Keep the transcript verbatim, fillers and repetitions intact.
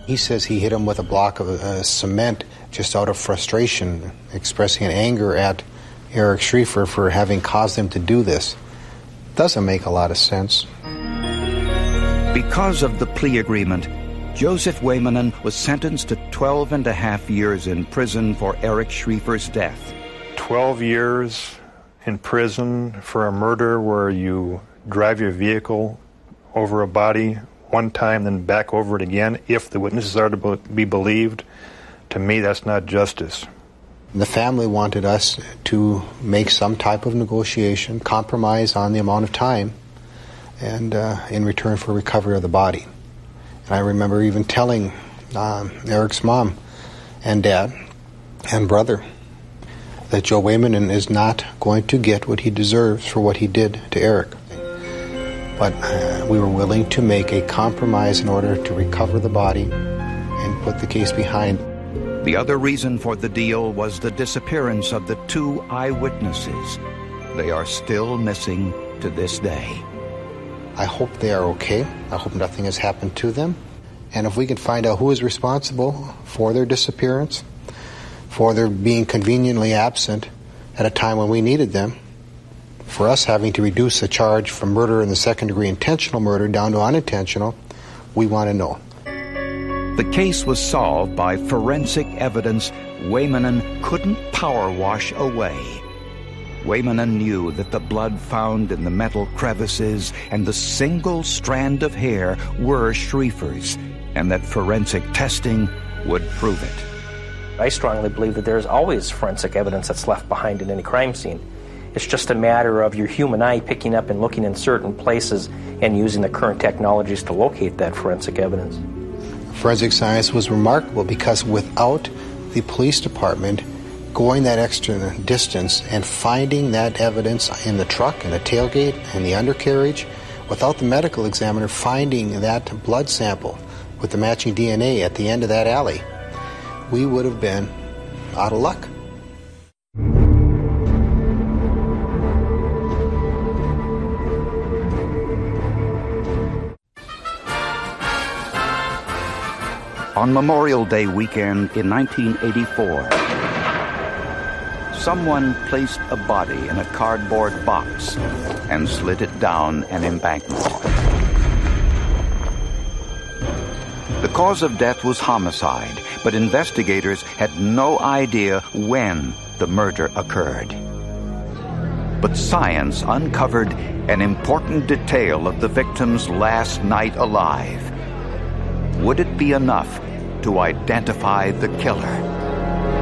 He says he hit him with a block of uh, cement just out of frustration, expressing an anger at Eric Schrieffer for having caused him to do this. Doesn't make a lot of sense. Because of the plea agreement, Joseph Waymanen was sentenced to twelve and a half years in prison for Eric Schrieffer's death. twelve years in prison for a murder where you drive your vehicle over a body one time, then back over it again, if the witnesses are to be believed. To me, that's not justice. The family wanted us to make some type of negotiation, compromise on the amount of time, and uh, in return for recovery of the body. And I remember even telling um, Eric's mom and dad and brother that Joe Waymanen is not going to get what he deserves for what he did to Eric. But uh, we were willing to make a compromise in order to recover the body and put the case behind. The other reason for the deal was the disappearance of the two eyewitnesses. They are still missing to this day. I hope they are okay. I hope nothing has happened to them. And if we can find out who is responsible for their disappearance, for their being conveniently absent at a time when we needed them, for us having to reduce the charge from murder in the second degree intentional murder down to unintentional, we want to know. The case was solved by forensic evidence Waymanen couldn't power wash away. Waymanen knew that the blood found in the metal crevices and the single strand of hair were Schrieffer's, and that forensic testing would prove it. I strongly believe that there's always forensic evidence that's left behind in any crime scene. It's just a matter of your human eye picking up and looking in certain places and using the current technologies to locate that forensic evidence. Forensic science was remarkable because without the police department going that extra distance and finding that evidence in the truck, in the tailgate, and the undercarriage, without the medical examiner finding that blood sample with the matching D N A at the end of that alley, we would have been out of luck. On Memorial Day weekend in nineteen eighty-four, someone placed a body in a cardboard box and slid it down an embankment. The cause of death was homicide, but investigators had no idea when the murder occurred. But science uncovered an important detail of the victim's last night alive. Would it be enough to identify the killer?